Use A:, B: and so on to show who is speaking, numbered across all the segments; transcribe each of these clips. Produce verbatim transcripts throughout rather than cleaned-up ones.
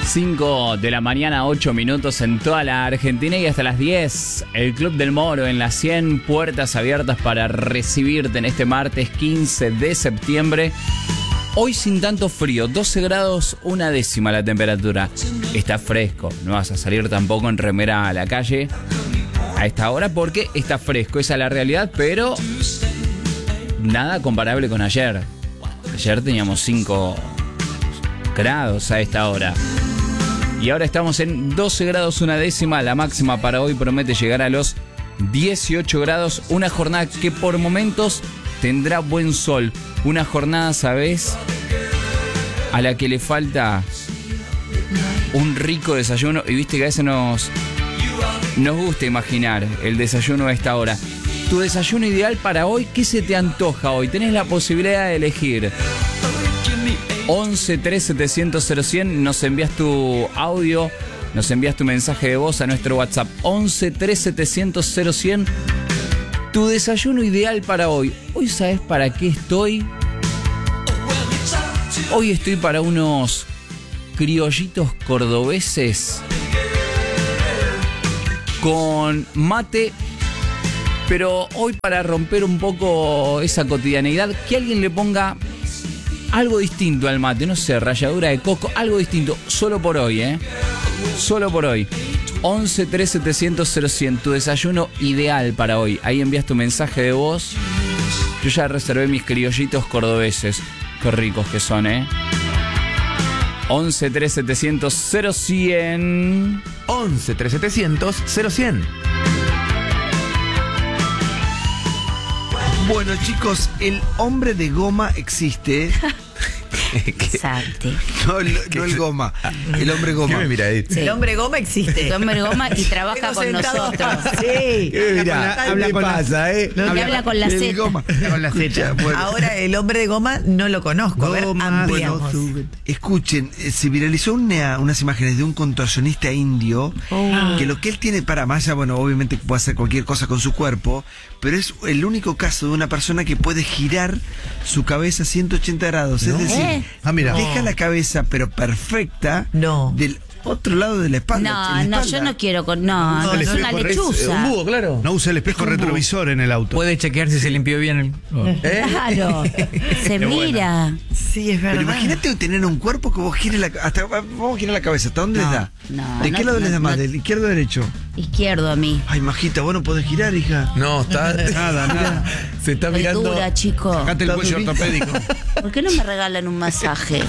A: cinco de la mañana, ocho minutos en toda la Argentina y hasta las diez. El Club del Moro en las cien, puertas abiertas para recibirte en este martes quince de septiembre. Hoy sin tanto frío, doce grados, una décima la temperatura. Está fresco, no vas a salir tampoco en remera a la calle a esta hora porque está fresco, esa es la realidad, pero nada comparable con ayer. Ayer teníamos cinco grados a esta hora. Y ahora estamos en doce grados, una décima. La máxima para hoy promete llegar a los dieciocho grados. Una jornada que por momentos tendrá buen sol. Una jornada, ¿sabes?, a la que le falta un rico desayuno. Y viste que a veces nos, nos gusta imaginar el desayuno a esta hora. Tu desayuno ideal para hoy, ¿qué se te antoja hoy? Tenés la posibilidad de elegir. once tres setecientos cero cien, nos envías tu audio, nos envías tu mensaje de voz a nuestro WhatsApp. once tres setecientos cero cien. Tu desayuno ideal para hoy. Hoy, ¿sabes para qué estoy? Hoy estoy para unos criollitos cordobeses con mate. Pero hoy, para romper un poco esa cotidianeidad, que alguien le ponga algo distinto al mate, no sé, ralladura de coco, algo distinto, solo por hoy, ¿eh? Solo por hoy. once tres setecientos cero cien, tu desayuno ideal para hoy. Ahí envías tu mensaje de voz. Yo ya reservé mis criollitos cordobeses. Qué ricos que son, ¿eh? once tres setecientos cero cien.
B: once tres setecientos cero cien.
C: Bueno, chicos, el hombre de goma existe.
D: Exacto.
C: No, el, no el goma, el hombre goma.
B: ¿Qué me mira ahí?
D: Sí.
E: El hombre goma existe.
D: El hombre goma y trabaja
E: Tengo
D: con
E: sentado
D: nosotros.
E: acá. Sí.
B: ¿Qué me mira?
C: Habla
B: ¿Qué
C: con la-
B: pasa, eh?
D: No, que habla con la
C: El
D: Z.
C: goma.
B: Con la Z.
C: Bueno.
E: Ahora el hombre de goma no lo conozco. A ver,
C: Goma,
E: ampliamos.
C: bueno, sube. Escuchen, eh, se viralizó una, unas imágenes de un contorsionista indio
D: Oh.
C: que lo que él tiene para más allá, bueno, obviamente puede hacer cualquier cosa con su cuerpo, pero es el único caso de una persona que puede girar su cabeza ciento ochenta grados. Es decir,
D: ¿Eh?
B: Ah, mira.
C: deja la cabeza, pero perfecta,
E: No.
C: del otro lado de la espalda.
D: No,
C: en la
D: no,
C: espalda.
D: yo no quiero con. No, no,
B: el
D: es una
B: espejo re-
D: lechuza.
B: Un búho, claro. No usa el espejo retrovisor en el auto.
F: Puede chequear si se limpió bien el...
B: ¿Eh?
D: Claro, se mira.
E: Sí, es verdad.
C: Pero imagínate tener un cuerpo que vos gires la hasta vamos a girar la cabeza, ¿hasta dónde
D: No,
C: les da?
D: no,
C: ¿De
D: no,
C: qué lado
D: no,
C: les da más?
D: no.
C: ¿Del izquierdo o derecho?
D: Izquierdo a mí.
C: Ay, majita, vos no podés girar, hija.
B: No, está.
C: Nada, nada.
B: Se está
D: Estoy
B: mirando.
D: dura, chico.
B: Sacate el
C: Está
B: cuello
C: durita.
B: ortopédico.
D: ¿Por qué no me regalan un masaje?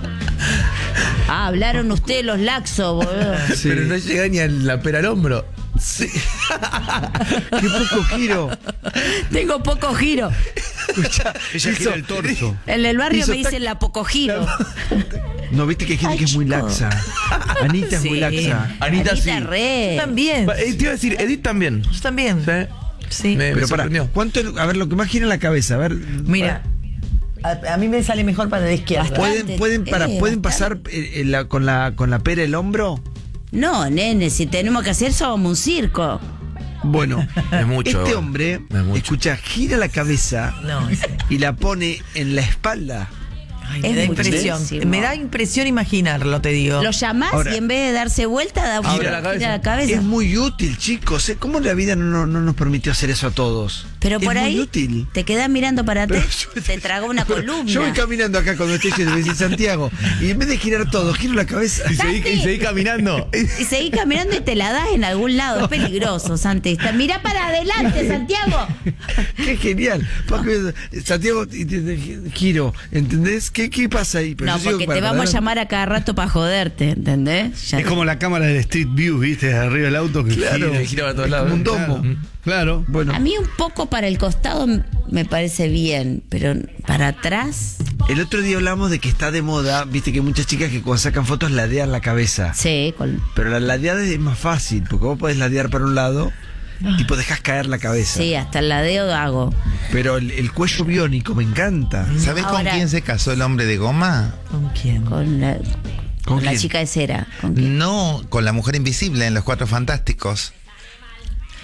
D: Ah, hablaron ustedes los laxos, boludo.
C: Sí.
B: Pero no llega ni a la pera al hombro.
C: Sí. Qué poco giro.
D: Tengo poco giro.
C: Escucha,
F: Ella
C: hizo-
F: gira el torso.
D: En el barrio
C: Hizo
D: me dicen la poco giro.
C: No, viste que hay gente
D: Ay,
C: que es muy
D: chico.
C: laxa. Anita es muy
E: Sí.
C: laxa.
B: Anita sí.
D: re.
E: Yo también.
B: Va, eh, te iba a decir, Edith también.
E: Yo también.
B: Sí.
E: Sí.
B: Me, me
C: Pero para,
B: sorprendió.
C: ¿cuánto? A ver, lo que más gira en la cabeza, a ver.
E: Mira, a, a mí me sale mejor para la izquierda.
D: Bastante.
C: ¿Pueden, pueden, para,
D: Eh,
C: ¿pueden pasar
D: bastante.
C: eh, eh, la- con, la, con la pera el hombro?
D: No, nene, si tenemos que hacer somos un circo.
C: Bueno,
B: Es mucho.
C: este hombre,
B: Es mucho.
C: escucha, gira la cabeza
E: No, sí.
C: y la pone en la espalda.
E: Ay,
D: Es
E: me da impresión.
D: muchísimo.
E: Me da impresión imaginarlo, te digo.
D: Lo llamás
C: Ahora-
D: y en vez de darse vuelta, da
B: Gira
D: gira
B: la cabeza.
D: la cabeza.
C: Es muy útil, chicos. ¿eh? ¿Cómo la vida no, no nos permitió hacer eso a todos?
D: Pero por
C: es
D: ahí
C: muy útil.
D: te quedás mirando para
C: Pero
D: atrás,
C: yo-
D: te tragó una
C: Pero
D: columna.
C: Yo voy caminando acá cuando estoy en Santiago y en vez de girar todo, giro la cabeza.
B: Y seguí, y seguí caminando.
D: Y seguís caminando y te la das en algún lado. Es peligroso, Santi. Está- Mirá para adelante, Santiago.
C: Qué genial. Porque, Santiago, y te- te- giro, ¿entendés? ¿Qué, qué pasa ahí? Pero
D: No,
C: yo sigo
D: porque
C: para
D: te vamos a
C: adelante.
D: llamar a cada rato para joderte, ¿entendés? Ya-
F: Es como la cámara del Street View, ¿viste? De arriba del auto que
C: Claro.
F: gira.
B: Que gira para todos
C: Es
B: lados.
C: como un domo.
F: Claro. Claro.
C: Bueno,
D: A mí un poco para el costado me parece bien, pero para atrás,
C: el otro día hablamos de que está de moda, viste que hay muchas chicas que cuando sacan fotos ladean la cabeza.
D: sí, con...
C: Pero la ladeada es más fácil, porque vos podés ladear para un lado, tipo dejas caer la cabeza.
D: sí, hasta el ladeo hago.
C: Pero el, el cuello biónico me encanta.
G: ¿Sabés con
D: Ahora-
G: quién se casó el hombre de goma?
E: ¿Con quién?
D: Con la,
C: ¿Con
D: con la
C: quién?
D: chica de cera. ¿Con quién?
G: No, con la mujer invisible en Los Cuatro Fantásticos.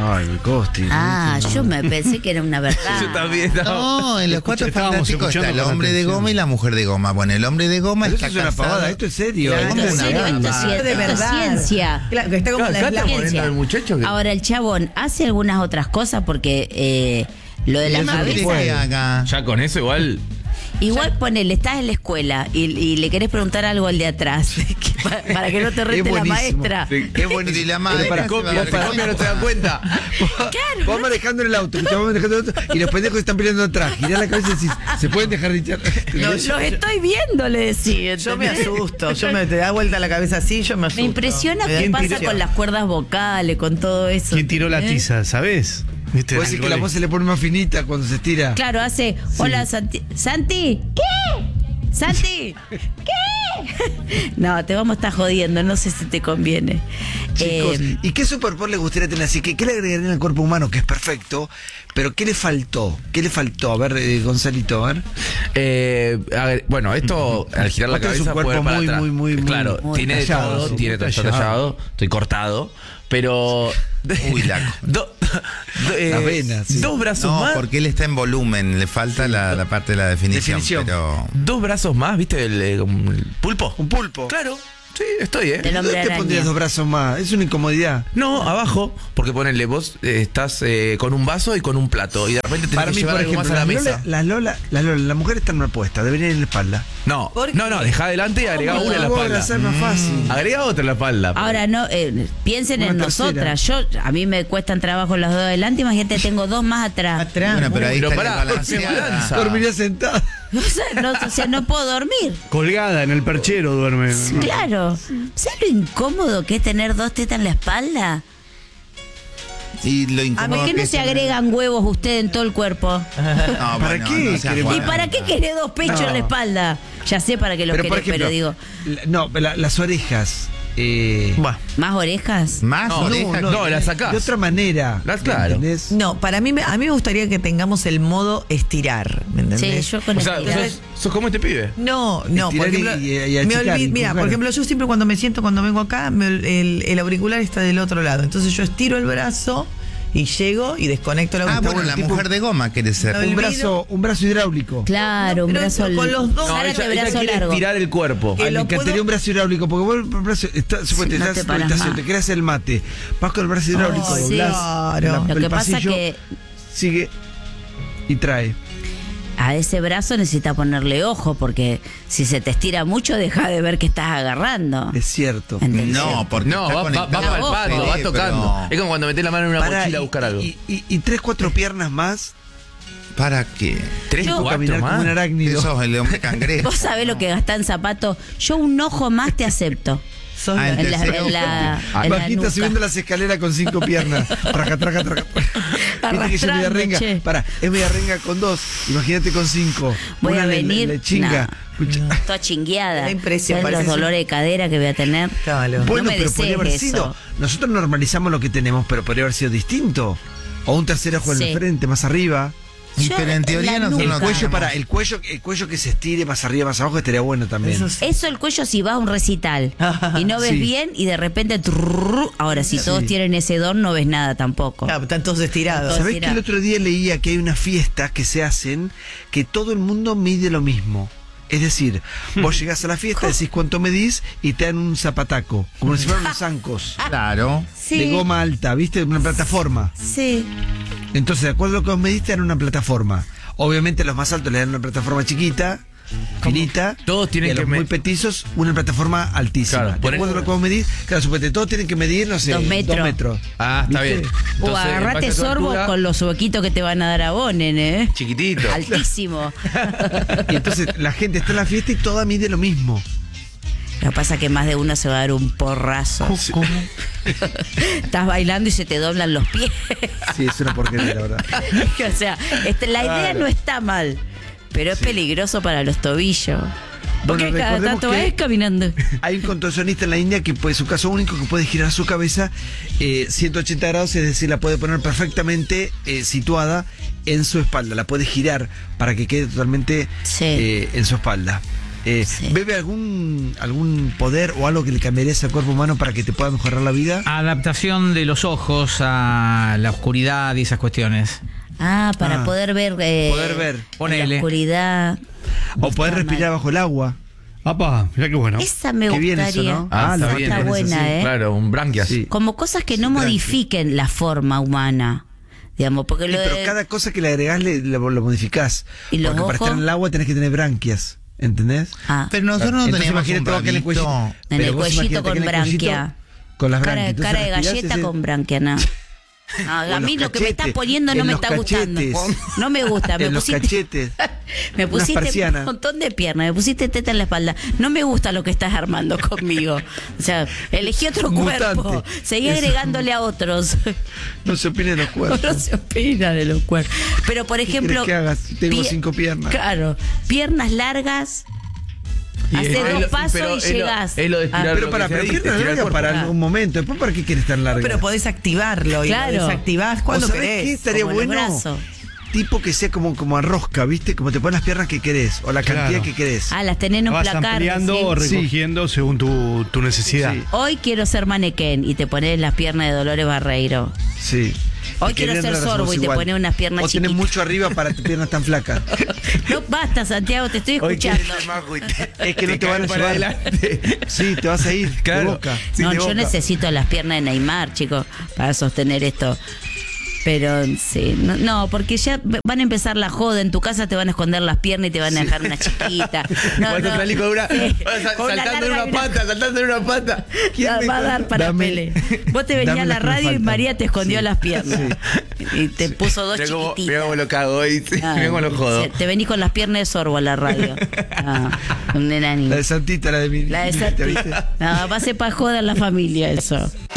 C: Ay, me coste.
D: Ah, yo me pensé que era una verdad.
A: Yo también. No.
G: No, en los
F: Escucha,
G: Cuatro
F: estábamos
G: Fantásticos está
F: escuchando
G: el
F: con
G: hombre de
F: atención.
G: goma y la mujer de goma. Bueno, el hombre de goma
C: Pero
G: está
C: eso es una
G: casado.
C: pavada, esto es serio.
E: Claro,
D: Esto es
G: una
D: serio, esto es
G: gama.
D: cien-
E: de
D: esto es
E: verdad.
D: ciencia.
E: Claro, que está como
A: Claro,
E: la,
A: acá
E: la-
A: estamos
D: Ciencia.
A: al muchacho que-
D: Ahora, el chabón hace algunas otras cosas porque eh, lo de la
G: ¿Eso qué quiere
D: cabeza.
G: que haga?
A: Ya con eso igual.
D: Igual ponele, estás en la escuela y, y le querés preguntar algo al de atrás que pa- para que no te rete
C: Es
D: la
C: buenísimo.
D: maestra.
C: Es buenísimo.
G: Y la madre
C: para
G: se va a
C: copia,
G: dar
C: para
G: cuenta.
C: copia no te das cuenta.
D: Claro,
C: Vos manejando en el auto, te vas manejando en el auto y los pendejos están peleando atrás. Girás la cabeza y decís, ¿se pueden dejar de hinchar?
E: No,
D: Los estoy viendo, le decía.
E: Yo me
D: ¿entendés?
E: asusto, yo me te da vuelta la cabeza así, yo me asusto.
D: Me impresiona
E: Me da
D: qué pasa
E: impresión.
D: con las cuerdas vocales, con todo eso.
F: ¿Quién tiró la
D: ¿eh?
F: tiza, sabes? ¿Viste?
C: Puede
F: En
C: ser
F: el
C: que la
F: colegio.
C: voz se le pone más finita cuando se estira.
D: Claro, hace, hola Santi. ¿Santi? ¿Qué? ¿Santi? ¿Qué? No, te vamos a estar jodiendo, no sé si te conviene.
C: Chicos,
D: Eh,
C: ¿y qué superpoder le gustaría tener? Así que, ¿qué le agregarían al cuerpo humano? Que es perfecto, pero ¿qué le faltó? ¿Qué le faltó? A ver, eh, Gonzalito, a ver.
H: Eh, a ver, bueno, esto al girar la
C: Vos tenés
H: cabeza
C: un cuerpo
H: puede ir para
C: muy,
H: atrás.
C: muy, muy, muy-
H: claro,
C: muy
H: tiene de
C: tallado,
H: todo,
C: sí,
H: tiene
C: muy
H: todo, está
C: tallado.
H: tallado, estoy cortado, pero
G: Uy, la-
H: do- do- eh,
C: Las venas, sí.
H: dos brazos
G: No,
H: más,
G: porque él está en volumen, le falta la, la parte de la definición.
C: Definición.
G: Pero
H: dos brazos más, ¿viste el, eh, como el pulpo?
C: Un pulpo.
H: Claro, sí, estoy, ¿eh?
D: Del hombre
C: ¿Dónde te
D: araña.
C: pondrías dos brazos más? Es una incomodidad.
H: No, abajo, porque ponele, vos eh, estás eh, con un vaso y con un plato y de repente tenés
C: Para
H: que
C: mí,
H: llevar
C: por
H: algo
C: ejemplo,
H: más a la
C: las
H: mesa.
C: Lola, las Lola, las Lola, las mujeres están mal puestas, deberían ir en la espalda.
H: No,
E: ¿Por
H: no,
E: qué?
H: no, dejá adelante y agrega una en la
C: Vos,
H: espalda.
C: hacer más fácil.
H: Agrega otra en la espalda.
D: Ahora no, eh, piensen
C: Una
D: en
C: tercera.
D: nosotras. Yo, a mí me cuestan trabajo los dos adelante, imagínate, tengo dos más atrás.
E: Atrás.
G: bueno, pero ahí
H: Pero
G: está
H: pará,
G: balanceada.
H: balanza.
C: Dormiría sentada.
D: O sea, no, o sea, no puedo dormir.
F: Colgada en el perchero duerme.
D: Claro. ¿Sabes lo incómodo que es tener dos tetas en la espalda?
G: Y lo
D: ¿Por
G: incómodo
D: qué
G: que
D: no
G: es
D: se
G: tener-
D: agregan huevos usted en todo el cuerpo?
G: No,
C: ¿Para
G: bueno,
C: qué
G: no seas
C: queremos-
D: ¿Y
G: buena.
D: para qué querés dos pechos
C: No.
D: en la espalda? Ya sé para qué lo
C: Pero, por
D: querés,
C: ejemplo,
D: pero digo,
C: la- no, la- las orejas. Eh,
F: Buah.
D: ¿más orejas?
G: Más
H: No,
G: orejas.
H: no,
G: que-
H: la sacás.
C: de otra manera.
H: La- claro.
C: ¿Entendés?
E: No, para mí, me- a mí me gustaría que tengamos el modo estirar, ¿me
D: Sí,
E: entendés?
D: yo con
H: O sea,
D: estirar.
H: sos, sos como este pibe.
E: No, no, por
C: Estirar
E: ejemplo,
C: y- y- y
E: me
C: achicar
E: olvid-
C: y
E: mira,
C: empujar.
E: por ejemplo, yo siempre cuando me siento, cuando vengo acá, me- el, el auricular está del otro lado. Entonces yo estiro el brazo y llego y desconecto el
G: Ah,
E: auricular.
G: bueno, la
C: tipo-
G: mujer de goma quiere ser.
E: No,
C: Un
E: el
C: brazo, un brazo hidráulico.
D: Claro, un
E: pero
D: brazo
E: con
D: al-
E: los dos-
H: No,
D: Zárate,
H: ella, ella
D: brazo
H: quiere
D: largo.
H: estirar el cuerpo.
E: Que
C: Ay, me
E: lo
C: encantaría
E: puedo-
C: un brazo hidráulico, porque vos el brazo, está, suponete,
D: no
C: estás
D: te
C: en tu
D: paras
C: habitación,
D: más.
C: te querés hacer el mate, vas con el brazo hidráulico,
E: Ay,
C: doblás
E: claro.
C: la-
D: Lo que
C: el
D: pasa
C: pasillo,
D: que
C: sigue y trae.
D: a ese brazo necesita ponerle ojo, porque si se te estira mucho, deja de ver que estás agarrando.
C: Es cierto.
D: ¿Entendés?
G: No, porque
H: No,
G: está
H: va, va, va
G: conectado
D: La
H: palpando,
D: voz,
H: va
G: Sí,
H: tocando.
G: pero-
H: Es como cuando metés la mano en una
C: Pará,
H: mochila a
C: y-
H: buscar algo.
C: Y, y- y tres, cuatro piernas más,
G: ¿Para qué?
H: Tres,
D: Yo-
H: cuatro
C: caminar como
H: más.
C: un arácnido.
G: Eso es el hombre cangrejo.
D: Vos sabés lo que gastás en zapatos. Yo un ojo más te acepto.
E: Sos
G: Ah,
E: la-
G: el
D: En la,
G: tercero.
D: en la, en la
C: Bajita
D: nuca.
C: subiendo las escaleras con cinco piernas. Traca, traca, traca. Viste que es media
D: Arrastrando,
C: renga.
D: che.
C: Pará, es media renga con dos. Imagínate con cinco.
D: Voy
C: Una
D: a
C: le-
D: venir.
C: le chinga.
D: no,
C: Escucha.
D: toda chingueada.
E: Da impresión,
D: ¿Sabés los
E: parece-
D: dolores de cadera que voy a tener?
E: Claro.
C: Bueno,
D: no me
C: pero podría haber
D: desees
C: sido.
D: eso.
C: Nosotros normalizamos lo que tenemos, pero podría haber sido distinto. O un tercer ojo en
D: Sí.
C: el frente, más arriba.
G: Y
D: Yo,
G: pero en teoría
D: la
G: nosotros
C: El
D: nuca.
G: no
C: cuello
G: tenemos-
C: para el cuello, el cuello que se estire más arriba, más abajo estaría bueno también.
E: Eso sí.
D: Eso el cuello si vas a un recital y no ves
C: Sí.
D: bien y de repente trrr, ahora si todos
C: Sí.
D: tienen ese don no ves nada tampoco.
E: Claro, están todos estirados.
D: Todos-
C: ¿Sabés que
D: Mira.
C: el otro día leía que hay unas fiestas que se hacen que todo el mundo mide lo mismo? Es decir, vos llegás a la fiesta, decís cuánto medís y te dan un zapataco, como si fueran unos zancos
G: Claro.
D: Sí.
C: de goma alta, ¿viste? Una plataforma.
D: Sí.
C: Entonces, de acuerdo a lo que vos medís, te dan una plataforma. Obviamente, a los más altos le dan una plataforma chiquita, finita.
H: Todos tienen
C: y a los
H: que me-
C: muy petizos, una plataforma altísima.
H: Claro,
C: de
H: poner-
C: acuerdo a lo que vos medís, claro, suponete, todos tienen que medir, no sé,
D: Dos metros.
C: dos metros.
H: Ah, está
C: ¿Viste?
H: bien.
D: O
H: Entonces, en
D: agarrate
H: base a tu
D: sorbo
H: altura,
D: con los huequitos que te van a dar a vos, nene.
H: Chiquitito.
D: Altísimo.
C: Y entonces la gente está en la fiesta y toda mide lo mismo.
D: Lo que pasa es que más de uno se va a dar un porrazo. Estás bailando y se te doblan los pies.
C: Sí, es una porquería, la verdad.
D: O sea, este, la idea no está mal, pero es peligroso para los tobillos. Porque
C: Bueno,
D: cada
C: recordemos
D: tanto
C: que-
D: vas caminando.
C: Hay un contorsionista en la India que puede, su caso único, que puede girar su cabeza eh, ciento ochenta grados, es decir, la puede poner perfectamente eh, situada en su espalda, la puede girar para que quede totalmente
D: Sí.
C: eh, en su espalda. Eh,
D: Sí.
C: ¿Bebe algún algún poder o algo que le cambiaría ese cuerpo humano para que te pueda mejorar la vida?
I: Adaptación de los ojos a la oscuridad y esas cuestiones.
D: Ah, para
C: Ah.
D: poder ver. Eh,
C: Poder ver.
D: en la
I: Ponele.
D: oscuridad.
C: O poder
D: Está
C: respirar
D: mal.
C: bajo el agua.
F: Apa, mirá qué bueno.
D: Esa me
C: Qué
D: gustaría.
C: bien eso, ¿no?
H: Ah,
C: la
H: está bien.
D: Está
C: mantenés
D: buena,
C: así.
D: ¿eh?
H: Claro, un branquias.
C: Sí.
D: Como cosas que no modifiquen la forma humana. Digamos, porque
C: Sí,
D: lo
C: pero
D: de-
C: cada cosa que le agregás le, lo, lo modificás.
D: ¿Y los
C: Porque para
D: ojos?
C: estar en el agua tenés que tener branquias. ¿Entendés?
D: Ah,
B: Pero nosotros no
C: Entonces
B: teníamos un
C: imagínate vos acá en el
B: ramito.
C: cuellito.
D: en
C: Pero
D: el
C: vos
D: cuellito
C: imagínate
D: con
C: que en el cuellito,
D: branquia.
C: Con las
D: Cara,
C: branquias. Entonces
D: cara de
C: respirás
D: galleta
C: ese-
D: con branquia, no. No,
C: O
D: a
C: en
D: mí
C: los
D: lo que me estás
C: cachetes,
D: poniendo no
C: en
D: me
C: los
D: está gustando.
C: cachetes.
D: No me gusta. Me
C: En los
D: pusiste,
C: cachetes.
D: me
C: Unas
D: pusiste un
C: persianas.
D: montón de piernas, me pusiste teta en la espalda. No me gusta lo que estás armando conmigo. O sea, elegí otro
C: Mutante.
D: cuerpo. Seguí
C: Eso.
D: agregándole a otros.
C: No se opine de los cuerpos.
D: No se opina de los cuerpos. Pero por ejemplo.
C: querés que hagas? Tengo
D: pie-
C: cinco piernas.
D: Claro, piernas largas.
H: Y
D: Haces
H: es-
D: dos
H: es lo-
D: pasos
H: pero
D: y
H: es lo-
D: llegás.
H: es lo de
D: Ah,
H: estirar
C: Pero
H: lo
C: para,
H: que
C: pero
H: se
C: piernas
H: dice, estirar el
C: largas para
H: cuerpo.
C: algún momento. Después, ¿para qué quieres tan larga?
E: Pero podés activarlo y
D: Claro.
E: lo desactivás cuando
C: ¿O sabés
E: querés.
C: qué estaría
D: como los
C: bueno?
D: brazos.
C: Tipo que sea como, como a rosca, ¿viste? Como te pones las piernas que querés. O la cantidad
F: Claro.
C: que querés.
D: Ah, las tenés en un
F: Vas
D: placar.
F: ampliando
D: decís.
F: o recogiendo según tu, tu necesidad.
C: Sí.
D: Hoy quiero ser manequén y te pones las piernas de Dolores Barreiro.
C: Sí.
D: Hoy
C: Y
D: quiero
C: querían
D: ser
C: raras
D: sorbo
C: somos
D: y te
C: igual.
D: pones unas piernas
C: O tenés
D: chiquitas.
C: mucho arriba para tus piernas tan flacas.
D: No, basta, Santiago, te estoy
C: Hoy
D: escuchando.
C: querés Es que no te van a
H: para
C: llevar.
H: adelante.
C: Sí, te vas a ir de
H: Claro.
C: boca.
H: Sí,
D: No,
H: de
D: yo
H: boca.
D: necesito las piernas de Neymar, chicos, para sostener esto. Pero sí, no, no, porque ya van a empezar la joda. En tu casa te van a esconder las piernas y te van a dejar una chiquita. No,
H: Vas a
D: no.
H: salir con una,
D: Sí,
H: vas a-
D: con una
H: saltando en
D: larga
H: una
D: y una-
H: pata, saltando en una pata.
D: Ya va a dar para
C: Dame-
D: pele. Vos te venías
C: dame
D: a la
C: las que me
D: radio y
C: faltan.
D: María te escondió
C: Sí.
D: las piernas. Y te puso dos
H: Mira cómo, mira
D: chiquititas.
H: cómo lo cago hoy. Sí,
D: Ah,
H: mira cómo lo jodo.
D: sí, te venís con las piernas de sorbo a la radio. Ah, un enanito.
C: La de Santita, la de mi.
D: La de
C: ¿viste?
D: Santi. No, va a ser para joder a la familia eso.